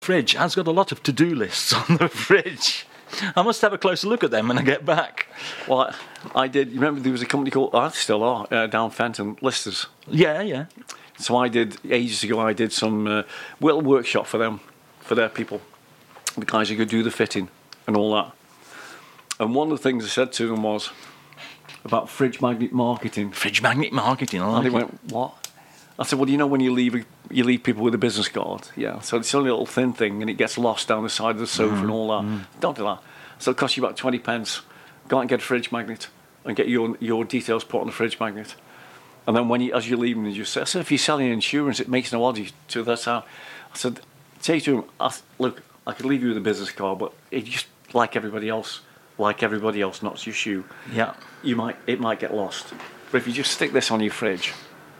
fridge has got a lot of to-do lists on the fridge. I must have a closer look at them when I get back. Well, I did. You remember there was a company called, I still are, down Fenton, Listers. Yeah. So I did, ages ago, I did some little workshop for them, for their people. The guys who could do the fitting and all that. And one of the things I said to them was about fridge magnet marketing. Fridge magnet marketing, I like And they it. went, what? I said, well, you know when you leave people with a business card? Yeah. So it's only a little thin thing and it gets lost down the side of the sofa and all that. Don't do that. So it'll cost you about 20 pence. Go out and get a fridge magnet and get your details put on the fridge magnet. And then as you're leaving, you just say, I said, if you're selling insurance, it makes no odds to that. I said, say to him, look, I could leave you with a business card, but it's just like everybody else, not just you. Yeah. It might get lost. But if you just stick this on your fridge,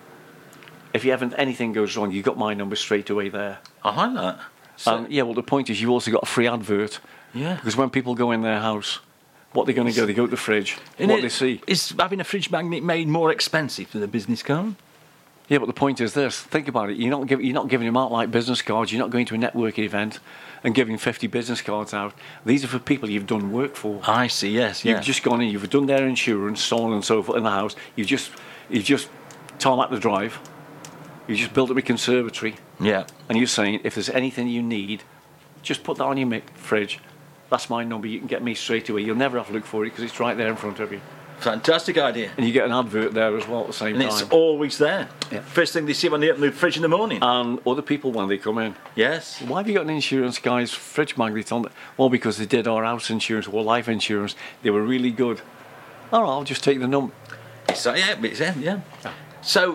if anything goes wrong, you've got my number straight away there. I like that. So, Yeah, well, the point is you've also got a free advert. Yeah. Because when people go in their house, what they're going to go, they go to the fridge, they see. Is having a fridge magnet made more expensive than a business card? Yeah, but the point is this. Think about it. You're not giving them out like business cards. You're not going to a networking event and giving 50 business cards out. These are for people you've done work for. I see, yes, You've just gone in, you've done their insurance, so on and so forth in the house. You've just tarmac the drive. You just built up a conservatory. Yeah. And you're saying, if there's anything you need, just put that on your fridge. That's my number. You can get me straight away. You'll never have to look for it because it's right there in front of you. Fantastic idea. And you get an advert there as well at the same time. And it's always there. Yeah. First thing they see when they open the fridge in the morning. And other people when they come in. Yes. Why have you got an insurance guy's fridge magnet on? Well, because they did our house insurance or life insurance. They were really good. All right, I'll just take the number. So, yeah. So,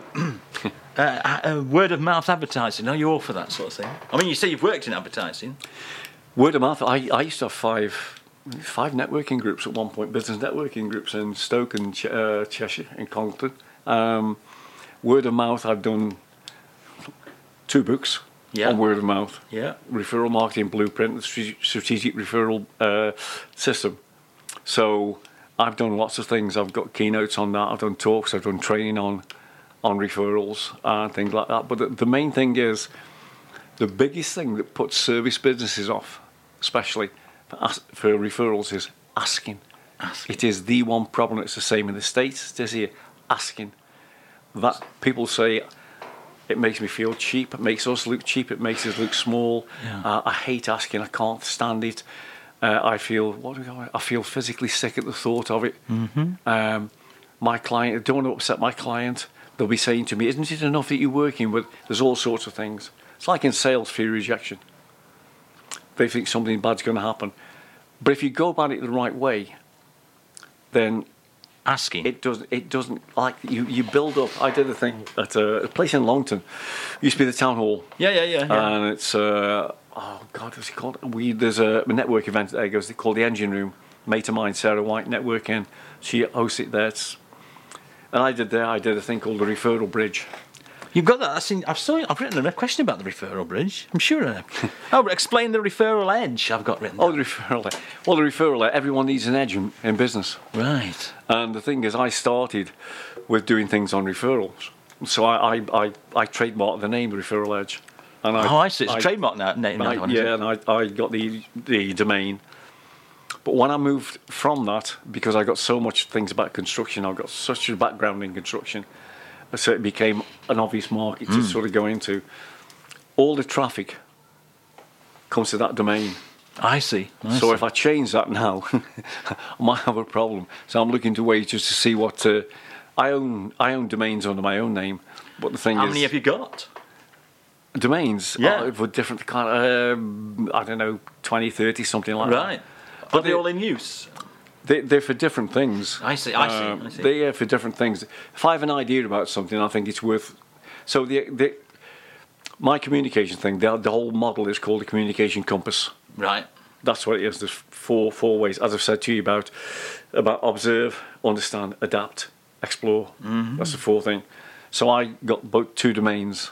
word of mouth advertising, are you all for that sort of thing? I mean, you say you've worked in advertising. Word of mouth. I used to have five networking groups at one point, business networking groups in Stoke and Cheshire and Congleton. Word of mouth, I've done 2 books on word of mouth. Yeah. Referral Marketing Blueprint, the strategic referral system. So I've done lots of things. I've got keynotes on that. I've done talks. I've done training on referrals and things like that. But the main thing is, the biggest thing that puts service businesses off, especially for referrals, is asking. It is the one problem. It's the same in the States. It is here. Asking. That people say, it makes me feel cheap. It makes us look cheap. It makes us look small. Yeah. I hate asking. I can't stand it. I feel physically sick at the thought of it. Mm-hmm. My client, I don't want to upset my client. They'll be saying to me, isn't it enough that you're working with? There's all sorts of things. It's like in sales, fear rejection. They think something bad's going to happen. But if you go about it the right way, then asking, it doesn't like you build up. I did a thing at a place in Longton. It used to be the town hall. Yeah. And it's what's it called? There's a network event there. Goes called the Engine Room. Mate of mine, Sarah White, networking. She hosts it there. I did a thing called the Referral Bridge. You've got that. I've written a question about the referral bridge. I'm sure I have. Oh, explain the referral edge. I've got written. Oh, the referral edge. Well, the referral edge. Everyone needs an edge in business. Right. And the thing is, I started with doing things on referrals. So I trademarked the name Referral Edge. And I see. It's a trademark name. And I got the domain. But when I moved from that, because I got so much things about construction, I've got such a background in construction. So it became an obvious market to sort of go into. All the traffic comes to that domain. I see. So if I change that now, I might have a problem. So I'm looking to ways just to see what I own domains under my own name. But the thing how is, many have you got? Domains? Yeah. For different kind of, I don't know, 20, 30, something like that. Right. Are they all in use? They're for different things. I see. They're for different things. If I have an idea about something, I think it's worth. So my communication thing, the whole model is called the communication compass. Right. That's what it is. There's four ways, as I've said to you about observe, understand, adapt, explore. Mm-hmm. That's the 4th thing. So I got both 2 domains,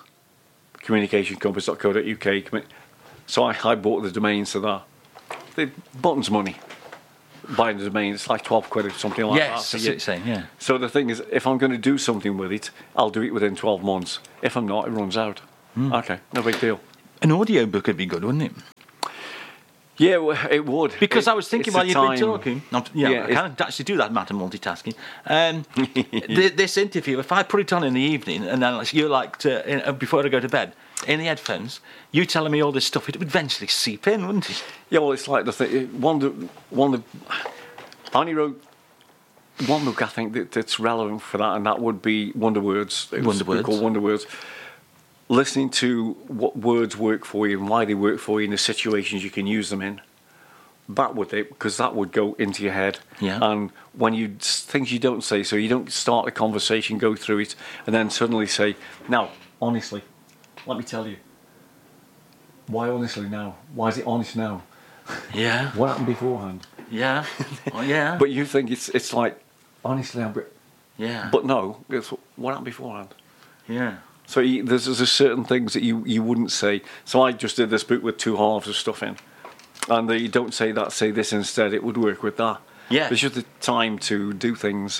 communicationcompass.co.uk. So I bought the domains to that. The button's money. Buying the domain, it's like 12 quid or something like that. Yes, that's what you're saying, yeah. So the thing is, if I'm going to do something with it, I'll do it within 12 months. If I'm not, it runs out. Okay, no big deal. An audiobook would be good, wouldn't it? Yeah, well, it would. Because I was thinking it's while the you've been time. talking, I can't actually do that amount of multitasking. This interview, if I put it on in the evening and then you're like, before I go to bed, in the headphones, you telling me all this stuff, it would eventually seep in, wouldn't it? Yeah, well, it's like the thing. I only wrote one book, I think, that's relevant for that, and that would be Wonder Words. It was called Wonder Words. Listening to what words work for you and why they work for you in the situations you can use them in. That would it, because that would go into your head. Yeah. And when things you don't say, so you don't start a conversation, go through it, and then suddenly say, now, honestly, let me tell you. Why honestly now? Why is it honest now? Yeah. What happened beforehand? Yeah. Oh, yeah. But you think it's like, honestly, yeah. But no, it's what happened beforehand. Yeah. So there's certain things that you wouldn't say. So I just did this book with 2 halves of stuff in, and you don't say that, say this instead. It would work with that. Yeah. It's just the time to do things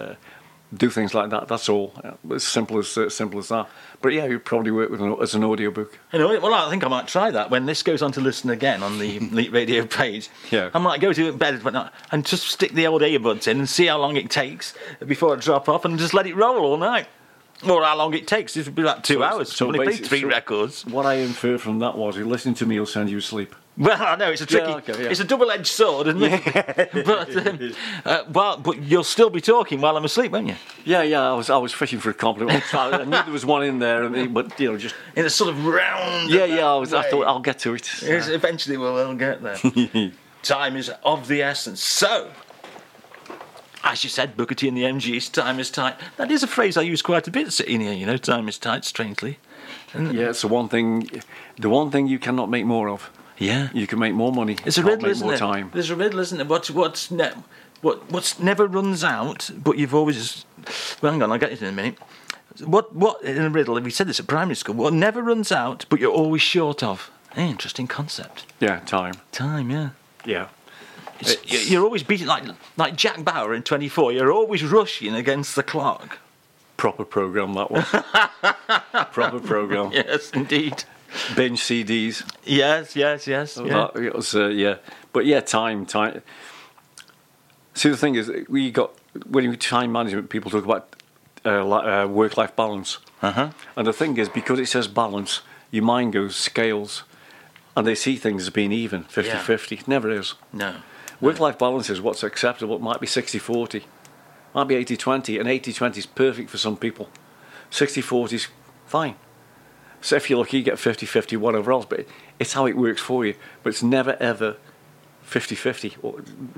like that. That's all. As simple as that. But yeah, you'd probably work with as an audiobook. Well, I think I might try that when this goes on to listen again on the Leap Radio page. Yeah. I might go to bed and just stick the old earbuds in and see how long it takes before I drop off, and just let it roll all night. Or how long it takes. It would be like 2 hours. So only played 3 records. What I inferred from that was, you listening to me will send you to sleep. Well, I know it's a tricky. Yeah, okay, yeah. It's a double-edged sword, isn't it? But you'll still be talking while I'm asleep, won't you? Yeah. I was fishing for a compliment. I knew there was one in there, but just in a sort of round. Yeah. I thought I'll get to it. Yes, eventually we'll get there. Time is of the essence. So, as you said, Booker T and the MGs, time is tight. That is a phrase I use quite a bit sitting here. Time is tight. Strangely. Yeah, it's the one thing you cannot make more of. Yeah, you can make more money. It's a riddle, isn't it? Time. There's a riddle, isn't it? What's never runs out, but you've always. Well, hang on, I'll get it in a minute. What in a riddle? We said this at primary school. What never runs out, but you're always short of. Interesting concept. Yeah, time. Time, yeah. Yeah. You're always beating like Jack Bauer in 24. You're always rushing against the clock. Proper program that was. Proper program. Yes, indeed. Binge CDs. Yes. Yeah. It was, yeah. But yeah, time. See, the thing is, when you time management, people talk about work-life balance. Uh-huh. And the thing is, because it says balance, your mind goes scales, and they see things as being even, 50-50. It never is. No. Work-life balance is what's acceptable. It might be 60-40. Might be 80-20, and 80-20 is perfect for some people. 60-40 is fine. So if you're lucky, you get 50-50, whatever else. But it's how it works for you. But it's never, ever 50-50. Or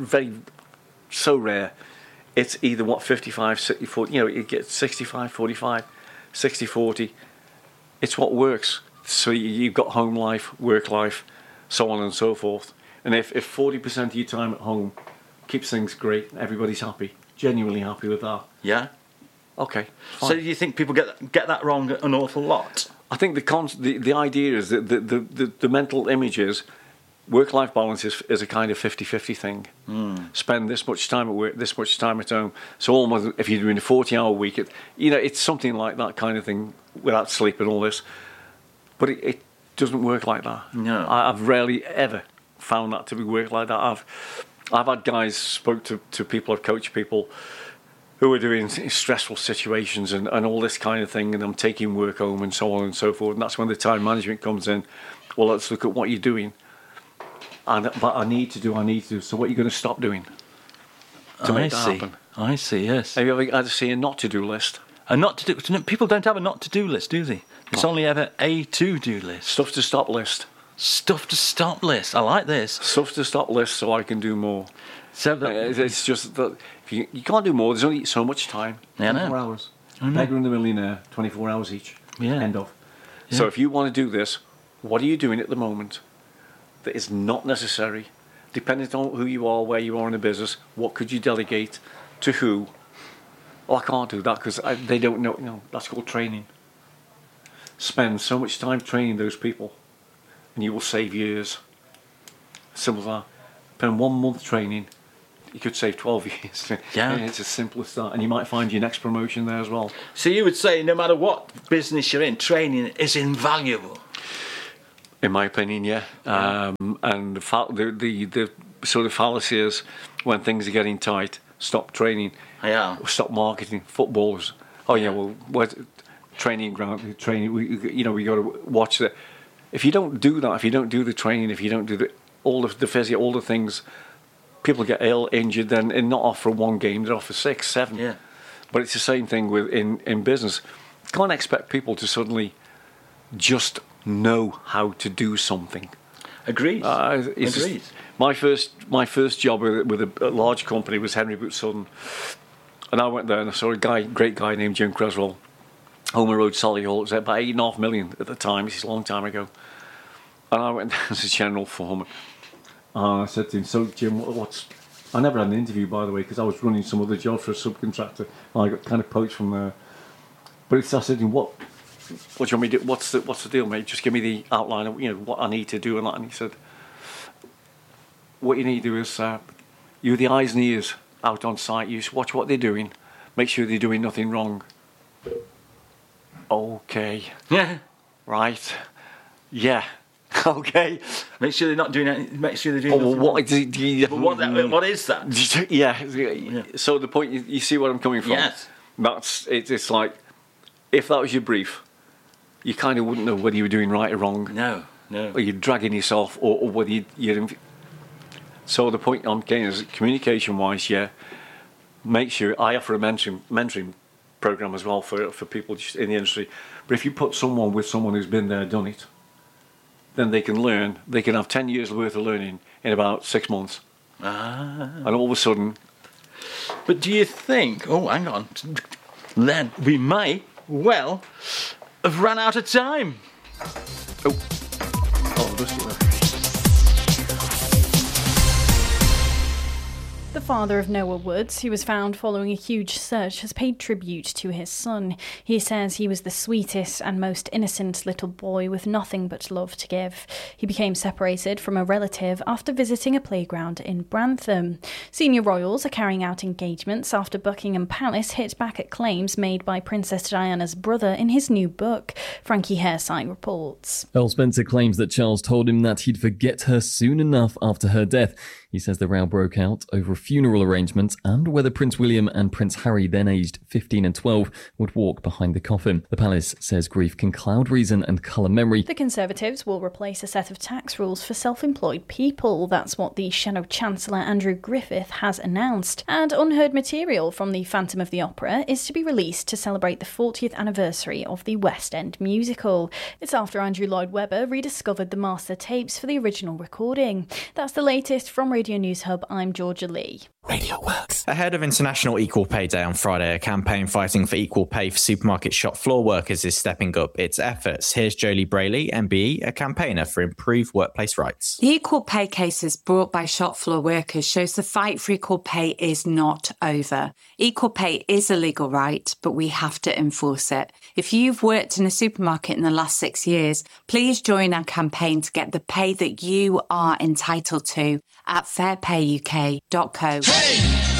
so rare. It's either 55, 60-40. You get 65-45, 60-40. It's what works. So you've got home life, work life, so on and so forth. And if 40% of your time at home keeps things great, everybody's happy, genuinely happy with that. Yeah. Okay. Fine. So do you think people get that wrong an awful lot? I think the idea is that the mental image is work-life balance is a kind of 50-50 thing. Spend this much time at work, this much time at home. So almost if you're doing a 40-hour week, it's something like that kind of thing without sleep and all this. But it doesn't work like that. No. I've rarely ever found that to be work like that. I've had guys spoke to people, I've coached people who are doing stressful situations and all this kind of thing, and I'm taking work home and so on and so forth. And that's when the time management comes in. Well, let's look at what you're doing. But I need to do. So what are you going to stop doing to make that happen? I see, yes. Have you ever had to see a not to do list? A not to do. People don't have a not to do list, do they? It's only ever a to do list. Stuff to stop list. Stuff to stop list. I like this. Stuff to stop list so I can do more. So it's just that you can't do more. There's only so much time. Yeah, 24 hours. Beggar and the Millionaire, 24 hours each. Yeah. End of. Yeah. So if you want to do this, what are you doing at the moment that is not necessary? Depending on who you are, where you are in the business, what could you delegate to who? Oh, I can't do that because they don't know. No, that's called training. Spend so much time training those people, and you will save years. Simple as that. Spend 1 month training, you could save 12 years. Yeah. It's as simple as that. And you might find your next promotion there as well. So you would say no matter what business you're in, training is invaluable. In my opinion, yeah. And the sort of fallacy is when things are getting tight, stop training, stop marketing. Footballers, what training ground, training. We got to watch that. If you don't do that, if you don't do the training, if you don't do all the physio, all the things, people get ill, injured, then and not off for one game, they're off for 6, 7. Yeah. But it's the same thing in business. You can't expect people to suddenly just know how to do something. Agreed. Agreed. My first job with a large company was Henry Boot Sutton, and I went there and I saw a great guy named Jim Creswell, Homer Road, Solihull. It was about 8.5 million at the time. This is a long time ago. And I went down as a general foreman. And I said to him, "So Jim, I never had an interview, by the way, because I was running some other job for a subcontractor, and I got kind of poached from there. But I said to him, what do you want me to do? What's the deal, mate? Just give me the outline of what I need to do and that." And he said, "What you need to do is you're the eyes and ears out on site. You just watch what they're doing, make sure they're doing nothing wrong." Okay. Yeah. Right. Yeah. Okay. Make sure they're not doing anything. Make sure they're doing nothing wrong. What is that? Yeah. So the point, you see where I'm coming from? Yes. It's like, if that was your brief, you kind of wouldn't know whether you were doing right or wrong. No. Or you're dragging yourself, or whether you're... So the point I'm getting is, communication-wise, make sure... I offer a mentoring program as well for people just in the industry. But if you put someone with someone who's been there, done it, then they can learn. They can have 10 years worth of learning in about 6 months. And all of a sudden... But do you think... Oh, hang on. Then we may well have run out of time. The father of Noah Woods, who was found following a huge search, has paid tribute to his son. He says he was the sweetest and most innocent little boy with nothing but love to give. He became separated from a relative after visiting a playground in Brantham. Senior royals are carrying out engagements after Buckingham Palace hit back at claims made by Princess Diana's brother in his new book. Frankie Hairside reports. Earl Spencer claims that Charles told him that he'd forget her soon enough after her death. He says the row broke out over funeral arrangements and whether Prince William and Prince Harry, then aged 15 and 12, would walk behind the coffin. The palace says grief can cloud reason and colour memory. The Conservatives will replace a set of tax rules for self-employed people. That's what the Shadow Chancellor Andrew Griffith has announced. And unheard material from the Phantom of the Opera is to be released to celebrate the 40th anniversary of the West End musical. It's after Andrew Lloyd Webber rediscovered the master tapes for the original recording. That's the latest from Radio News Hub. I'm Georgia Lee. Radio Works. Ahead of International Equal Pay Day on Friday, a campaign fighting for equal pay for supermarket shop floor workers is stepping up its efforts. Here's Jolie Brayley, MBE, a campaigner for improved workplace rights. The equal pay cases brought by shop floor workers shows the fight for equal pay is not over. Equal pay is a legal right, but we have to enforce it. If you've worked in a supermarket in the last 6 years, please join our campaign to get the pay that you are entitled to at fairpayuk.co. Hey!